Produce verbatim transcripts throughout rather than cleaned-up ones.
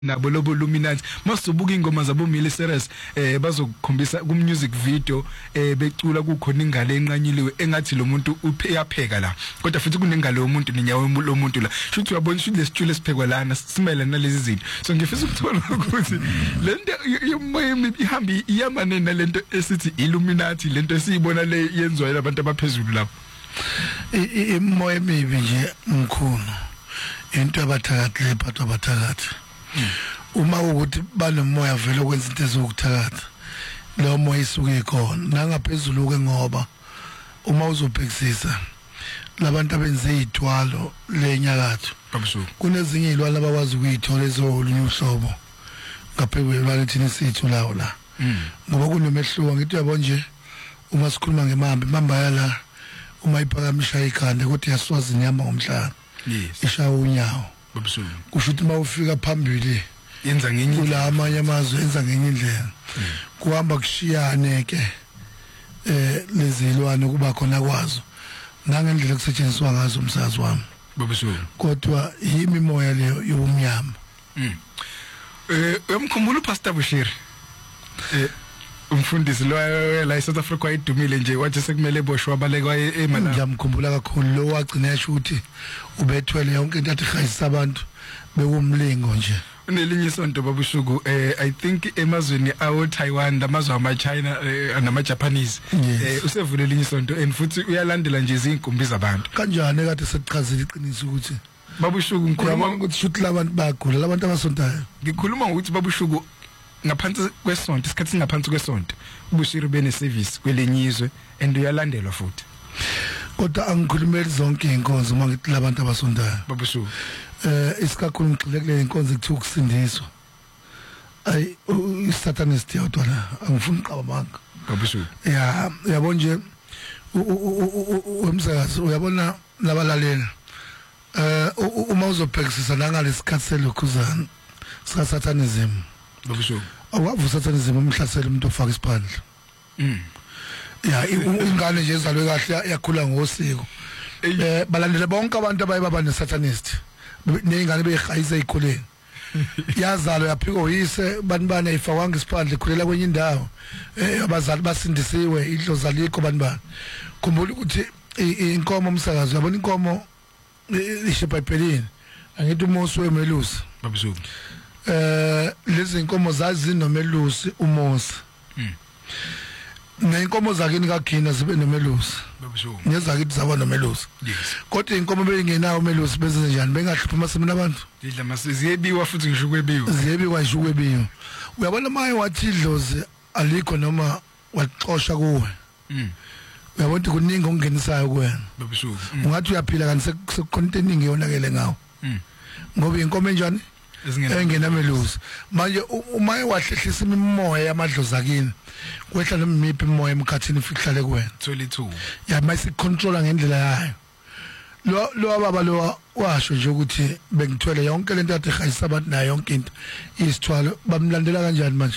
nabo lobo Illuminati masubuka ingoma zabo Miley Cyrus eh bazokukhombisa ku music video eh becula kukhona ingalo enqanyiliwe engathi lo muntu uyapheka la kodwa futhi kunengalo yomuntu nenyawo lomuntu la shuthi uyabona shuthi lesitshule siphekwa lana simela nalezi zinto so ngifisa ukuthola ukuthi lento yomoya ihamba iyamane nalento esithi Illuminati lento esiyibona le yenziwa abantu abaphezulu lapho imoya emibi nje mkhulu into abathakathi lephatho abathakathi uma ukuthi banomoya vele okwenza into ezokuthakatha lo moya isuke ikhona nangaphezulu ke ngoba uma uzobhekisisa labantu abenze izithwalo lenyakatho kunezinye izilwane abakwazi ukuyithola ezolunye uhlobo ngaphezulu thina sithu lawo la ngoba kunomehluko ngithi uyabona nje uma sikhuluma ngemamba imamba yala uma iphakamisha ikhanda ukuthi yaswazi inyama ngomhlanga ishaya unyawo babusuku kusho ukuthi mawufika phambili yenza ngenye kula amanye amazwe yenza ngenye indlela kuhamba kushiyane ke eh lezilwane kuba khona kwazo nangendlela kusetshenziswa ngazo umsazi wami babusuku kodwa yimi moya leyo yomnyama mm eh uyamkhumbula uPastor Bushiri eh umfundisi lo la South Africa ayidumile nje wathi sekumele boshwa balekwa eMalawi ngiyamkhumbula kakhulu lo wagcina yasho ukuthi ubethwele yonke into athi khayisa abantu bekumlingo nje unelinye isonto babushuku eh I think emazweni awo Taiwan amazwe ama China nama Japanese eh usevule elinye isonto and futhi uyalandela nje izinkumbi zabantu kanjani kade sesichazile iqiniso ukuthi babushuku ngikhuluma ukuthi shuthi labantu bagula labantu abasontayo ngikhuluma ukuthi babushuku ngaphansi kwesonto isikhathi singaphansi kwesonto ubushiri bene service kwelenyizwe and uyalandelwa futhi kodwa angikhulumeli zonke inkonzo uma ngithi labantu abasontayo babushuku eh isikakhulu ngixilekile inkonzo ekuthiwa ukusindiswa ay isatanist yodwa la angifuni uqabanga babushuku ya yabona nje umsakazi uyabona labalaleli eh uma uzobhekisisa nangalesikhathi selokhuzana sika satanism babushuku awavu satanism umhlasela umuntu ofaka isiphandla mm ya ingane nje ezalwe kahle yakhula ngosiko eh balandela bonke abantu abaye baba nesatanist nengane beyihayisa ezikoleni yazalo yaphiko uyise banibana ifawanga isiphandla ikhulela kwenye indawo eh abazali basindisiwe idlozi alikho banibana khumbula ukuthi inkomo umsakazi yabona inkomo ishe eBhayibhelini angithi uMose wemelusi babushuku eh lezi inkomo zazi nomelusi uMose mm nenkomo zakini kaGina zibe nomelusi babushuku nezakithi zaba nomelusi yes kodwa inkomo bengenawo umelusi benze njani bengahluphi masemini abantu idla masiziyebiwa futhi ngisho kwebiwa ziyebiwa ngisho kwebiwa uyabona maye wathi idlozi alikho noma waxosha kuwe mm uyabona kuningi okungenisayo kuwena babushuku ungathi uyaphila kanti sekucontent yonakele ngawo mm ngoba inkomo enjani engenamelusi manje uma wahlehlisa imimoya yamadlozi akini kwehla nomiphi imoya emkhathini ifihlale kuwena thola ithuba ya mase controller ngendlela yayo lo lo baba lo washo nje ukuthi bengithwele yonke lento yathi khayisa abantu nayo yonke into isithwalo bamlandela kanjani manje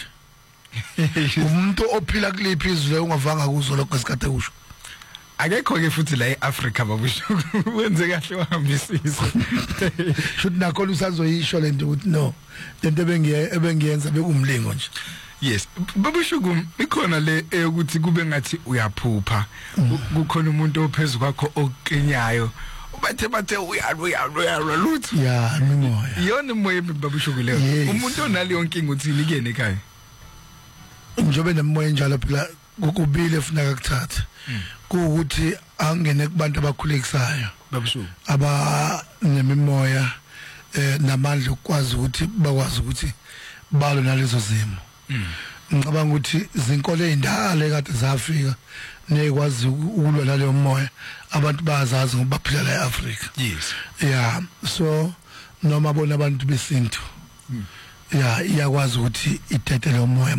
umuntu ophila kuliphi izwe ungavanga kuzo lokho esikade kusho akekho ke futhi la eAfrica babushuku wenze kahle wahambisisa should nakho usazoyisho lento ukuthi no lento ebengiye ebengiyenza bekumlingo nje yes babushuku ikhona le ukuthi kube ngathi uyaphupha kukhona umuntu ophezulu kwakho oqinyayo bathe bathe uyalwa lutho ya nimoya iyona imoya babushuku leyo umuntu onale yonke inkinga uthini kuyena ekhaya njobe nemoya njalo phela ukubile efuna ukuthatha ukuthi angene kubantu abakhulekisayo babushuku aba nemimoya eh namandla ukwazi ukuthi bakwazi ukuthi balo nalezo zimo ngicabanga ukuthi izinkolo ezindala kade zafika nekwazi ukulwa naleyo moya abantu bazazi ngoba baphila la eAfrica yes yeah so noma bona abantu besintu yeah iyakwazi ukuthi ithethe lo moya